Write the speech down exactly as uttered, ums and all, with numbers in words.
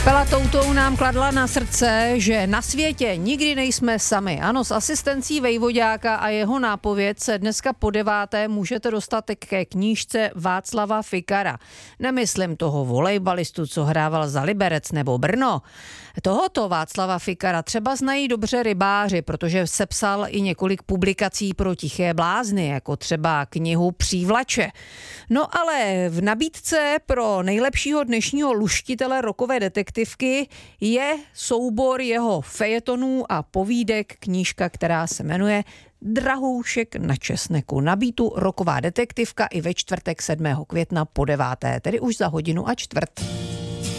Pela Toutou nám kladla na srdce, že na světě nikdy nejsme sami. Ano, s asistencí vejvoďáka a jeho nápověd se dneska po deváté můžete dostat ke knížce Václava Fikara. Nemyslím toho volejbalistu, co hrával za Liberec nebo Brno. Tohoto Václava Fikara třeba znají dobře rybáři, protože sepsal i několik publikací pro tiché blázny, jako třeba knihu Přívlače. No ale v nabídce pro nejlepšího dnešního luštitele rokové detektivky je soubor jeho fejetonů a povídek, knížka, která se jmenuje Drahoušek na česneku. Nabídnu roková detektivka i ve čtvrtek sedmého května po deváté, tedy už za hodinu a čtvrt.